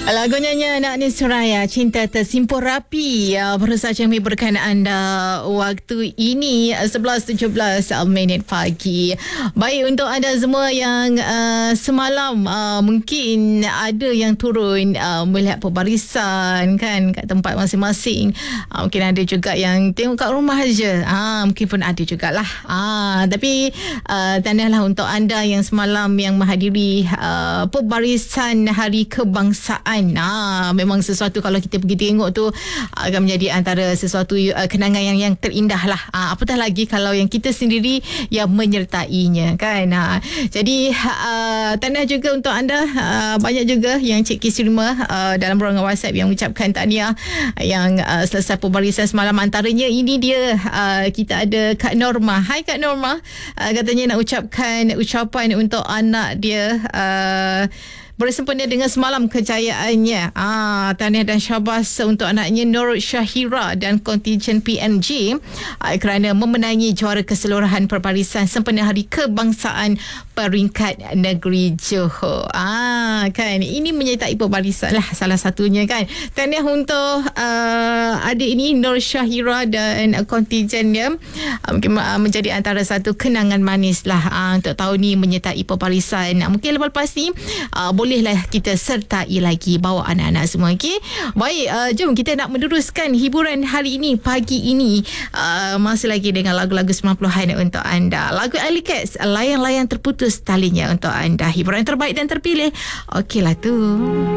Lagu nyanyi Anak Ni Suraya, Cinta Tersimpan Rapi, baru saja memberikan anda waktu ini 11.17 minit pagi. Baik, untuk anda semua yang semalam mungkin ada yang turun melihat pembarisan kan kat tempat masing-masing. Mungkin ada juga yang tengok kat rumah aja. Mungkin pun ada jugalah. Tapi tandalah untuk anda yang semalam yang menghadiri pembarisan Hari Kebangsaan. Memang sesuatu kalau kita pergi tengok tu akan menjadi antara sesuatu kenangan yang terindah lah. Apatah lagi kalau yang kita sendiri yang menyertainya kan. Jadi tanda juga untuk anda, banyak juga yang Cik Kis terima dalam ruangan WhatsApp yang mengucapkan tahniah yang selesai pembarisan semalam. Antaranya ini dia, kita ada Kak Norma. Hai Kak Norma, katanya nak ucapkan ucapan untuk anak dia bersempena dengan semalam kejayaannya. Tahniah dan syabas untuk anaknya Nur Syahira dan kontingen PNG kerana memenangi juara keseluruhan pembarisan sempena Hari Kebangsaan peringkat negeri Johor. Kan ini menyertai pembarisan lah salah satunya kan. Tahniah untuk adik ini Nur Syahira dan kontingennya, mungkin menjadi antara satu kenangan manis lah untuk tahun ni menyertai pembarisan. Mungkin lepas ni bolehlah kita sertai lagi, bawa anak-anak semua. Okay? Baik, jom kita nak meneruskan hiburan hari ini, pagi ini. Masih lagi dengan lagu-lagu 90-an untuk anda. Lagu Ali Cats, Layang-Layang Terputus Talinya untuk anda. Hiburan terbaik dan terpilih. Okeylah tu.